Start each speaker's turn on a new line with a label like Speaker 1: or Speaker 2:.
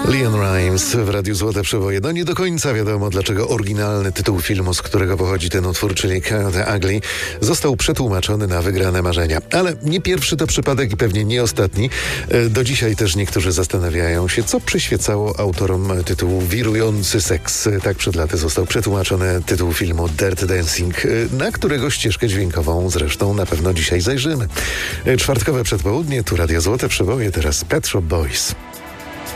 Speaker 1: LeAnn Rimes w Radiu Złote Przeboje. No nie do końca wiadomo, dlaczego oryginalny tytuł filmu, z którego pochodzi ten utwór, czyli Count the Ugly, został przetłumaczony na Wygrane Marzenia. Ale nie pierwszy to przypadek i pewnie nie ostatni. Do dzisiaj też niektórzy zastanawiają się, co przyświecało autorom tytułu Wirujący seks. Tak przed laty został przetłumaczony tytuł filmu Dirty Dancing, na którego ścieżkę dźwiękową zresztą na pewno dzisiaj zajrzymy. Czwartkowe przedpołudnie, tu Radio Złote Przeboje, teraz Pet Shop Boys.